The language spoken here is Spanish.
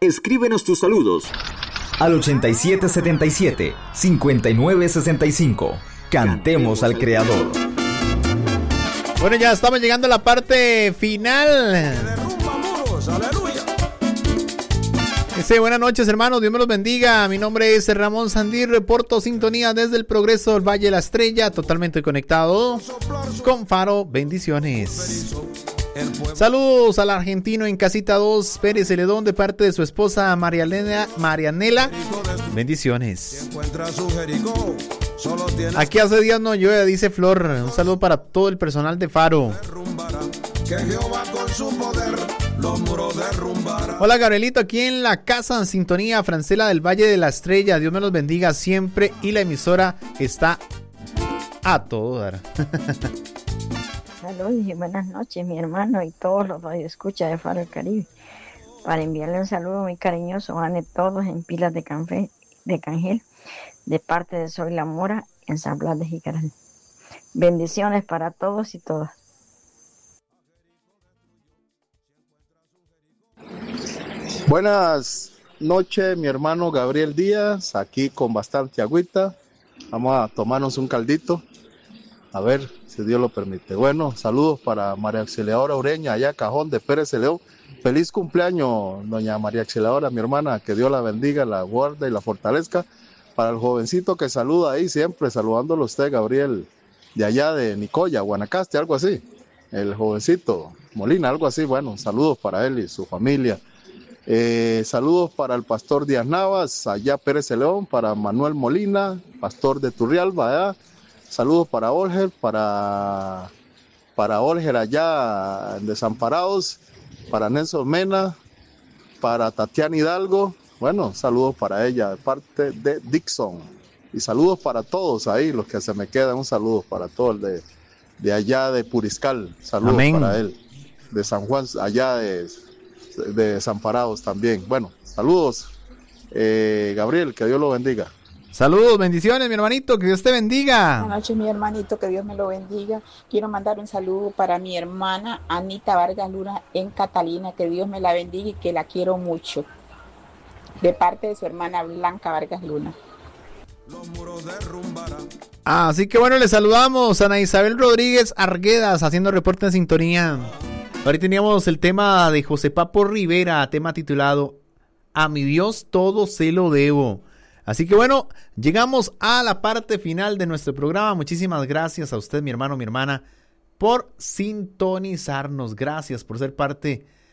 Escríbenos tus saludos al 8777-5965. Cantemos al Creador. Bueno, ya estamos llegando a la parte final. Buenas noches, hermanos, Dios me los bendiga. Mi nombre es Ramón Sandir, reporto sintonía desde el Progreso del Valle de la Estrella, totalmente conectado con Faro. Bendiciones. Saludos al argentino en Casita 2, Pérez Celedón, de parte de su esposa Marianela. Bendiciones. Aquí hace días no llueve, dice Flor. Un saludo para todo el personal de Faro. Hola, Gabrielito, aquí en la casa en sintonía, Francela del Valle de la Estrella. Dios me los bendiga siempre y la emisora está a todo dar. Saludos y buenas noches, mi hermano y todos los radioescuchas de Faro del Caribe. Para enviarle un saludo muy cariñoso a todos en Pilas de Café de Cangel, de parte de Soy La Mora en San Blas de Jicaral. Bendiciones para todos y todas. Buenas noches, mi hermano Gabriel Díaz, aquí con bastante agüita. Vamos a tomarnos un caldito, a ver si Dios lo permite. Bueno, saludos para María Auxiliadora Ureña, allá Cajón de Pérez Celedón. Feliz cumpleaños, doña María Auxiliadora, mi hermana, que Dios la bendiga, la guarde y la fortalezca. Para el jovencito que saluda ahí siempre, saludándolo a usted, Gabriel, de allá de Nicoya, Guanacaste, algo así. El jovencito Molina, algo así. Bueno, saludos para él y su familia. Saludos para el pastor Díaz Navas, allá Pérez Celedón, para Manuel Molina, pastor de Turrialba, allá. Saludos para Olger, para Olger allá en Desamparados, para Nelson Mena, para Tatiana Hidalgo. Bueno, saludos para ella de parte de Dixon. Y saludos para todos ahí, los que se me quedan, un saludo para todos de allá de Puriscal. Saludos Amén. Para él, de San Juan, allá de Desamparados también. Bueno, saludos, Gabriel, que Dios lo bendiga. Saludos, bendiciones, mi hermanito, que Dios te bendiga. Buenas noches, mi hermanito, que Dios me lo bendiga. Quiero mandar un saludo para mi hermana Anita Vargas Luna en Catalina, que Dios me la bendiga y que la quiero mucho, de parte de su hermana Blanca Vargas Luna. Así que bueno, le saludamos a Ana Isabel Rodríguez Arguedas haciendo reporte en sintonía. Ahorita teníamos el tema de José Papo Rivera, tema titulado A mi Dios todo se lo debo. Así que bueno, llegamos a la parte final de nuestro programa. Muchísimas gracias a usted, mi hermano, mi hermana, por sintonizarnos. Gracias por ser parte